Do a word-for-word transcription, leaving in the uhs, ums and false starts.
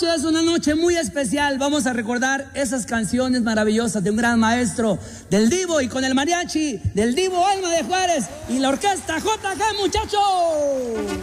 noche es una noche muy especial. Vamos a recordar esas canciones maravillosas de un gran maestro, del Divo, y con el mariachi del Divo Alma de Juárez y la orquesta J G, muchachos.